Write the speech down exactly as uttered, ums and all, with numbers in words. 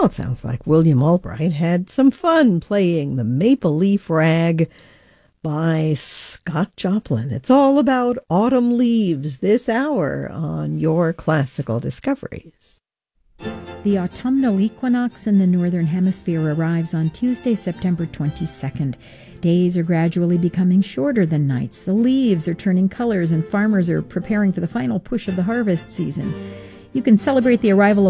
Well, it sounds like William Albright had some fun playing the Maple Leaf Rag by Scott Joplin. It's all about autumn leaves this hour on Your Classical Discoveries. The autumnal equinox in the Northern Hemisphere arrives on Tuesday, September twenty-second. Days are gradually becoming shorter than nights. The leaves are turning colors, and farmers are preparing for the final push of the harvest season. You can celebrate the arrival of